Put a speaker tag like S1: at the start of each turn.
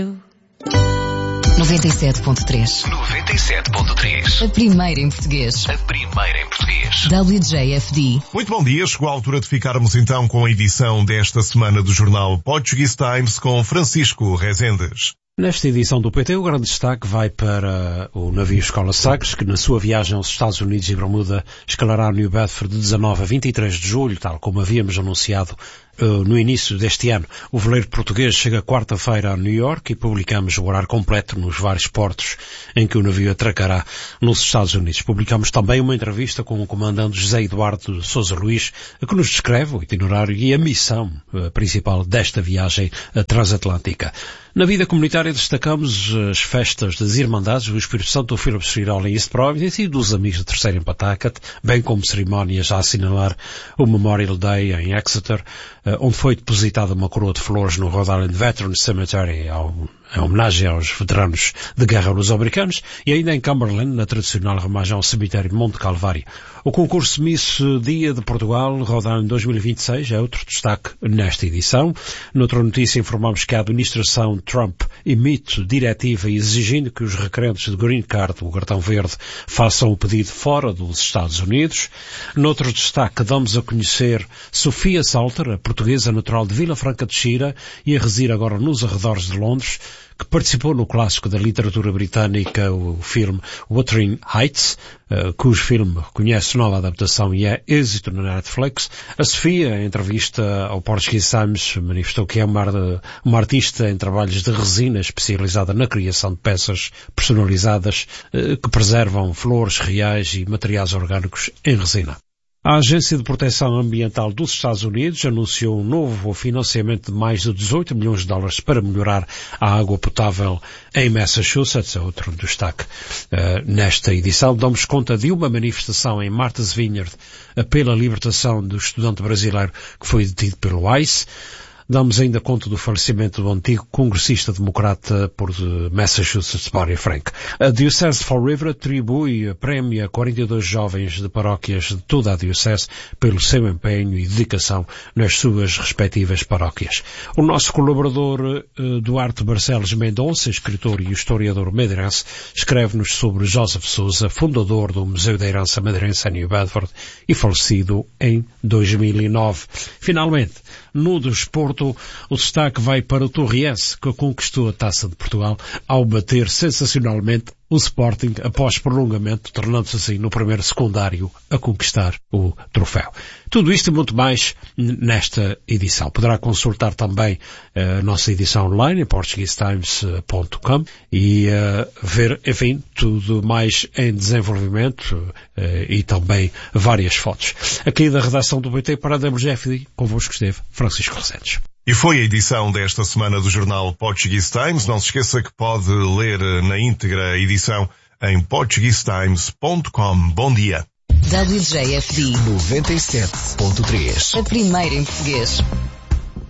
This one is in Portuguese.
S1: 97.3.
S2: 97.3.
S1: A primeira em português.
S2: A primeira em português.
S1: WJFD.
S3: Muito bom dia, chegou a altura de ficarmos então com a edição desta semana do jornal Portuguese Times com Francisco Rezendes.
S4: Nesta edição do PT, o grande destaque vai para o navio Escola Sagres, que na sua viagem aos Estados Unidos e Bermuda escalará New Bedford de 19 a 23 de julho, tal como havíamos anunciado no início deste ano. O veleiro português chega quarta-feira a New York e publicamos o horário completo nos vários portos em que o navio atracará nos Estados Unidos. Publicamos também uma entrevista com o comandante José Eduardo de Sousa Luís, que nos descreve o itinerário e a missão principal desta viagem transatlântica. Na vida comunitária destacamos as festas das Irmandades do Espírito Santo do Philip Street Hall em East Providence e dos Amigos de Terceira em Pawtucket, bem como cerimónias a assinalar o Memorial Day em Exeter, onde foi depositada uma coroa de flores no Rhode Island Veterans Cemetery em homenagem aos veteranos de guerra luso-americanos, e ainda em Cumberland, na tradicional homenagem ao cemitério de Monte Calvário. O concurso Miss Dia de Portugal, Rhode Island 2026, é outro destaque nesta edição. Noutra notícia informamos que a administração Trump emite diretiva exigindo que os requerentes de Green Card, o cartão verde, façam o pedido fora dos Estados Unidos. Noutro destaque, damos a conhecer Sofia Salter, a portuguesa natural de Vila Franca de Xira e a residir agora nos arredores de Londres, que participou no clássico da literatura britânica, o filme Wuthering Heights, cujo filme reconhece nova adaptação e é êxito na Netflix. A Sofia, em entrevista ao Portuguese Times, manifestou que é uma artista em trabalhos de resina especializada na criação de peças personalizadas que preservam flores reais e materiais orgânicos em resina. A Agência de Proteção Ambiental dos Estados Unidos anunciou um novo financiamento de mais de 18 milhões de dólares para melhorar a água potável em Massachusetts. É outro destaque nesta edição. Damos conta de uma manifestação em Martha's Vineyard pela libertação do estudante brasileiro que foi detido pelo ICE. Damos ainda conta do falecimento do antigo congressista democrata por Massachusetts, Barry Frank. A Diocese de Fall River atribui prémio a 42 jovens de paróquias de toda a Diocese pelo seu empenho e dedicação nas suas respectivas paróquias. O nosso colaborador Duarte Barcelos Mendonça, escritor e historiador madeirense, escreve-nos sobre Joseph Sousa, fundador do Museu da Herança Madeirense em New Bedford e falecido em 2009. Finalmente, no desporto, o destaque vai para o Torriense, que conquistou a Taça de Portugal ao bater sensacionalmente o Sporting após prolongamento, tornando-se assim no primeiro secundário a conquistar o troféu. Tudo isto e muito mais nesta edição. Poderá consultar também a nossa edição online em portuguesetimes.com e ver, enfim, tudo mais em desenvolvimento e também várias fotos. Aqui da redação do BT para a WGFD, convosco esteve Francisco Rezendes.
S3: E foi a edição desta semana do jornal Portuguese Times. Não se esqueça que pode ler na íntegra a edição em portuguesetimes.com. Bom dia.
S1: WJFD
S2: 97.3.
S1: A primeira em português.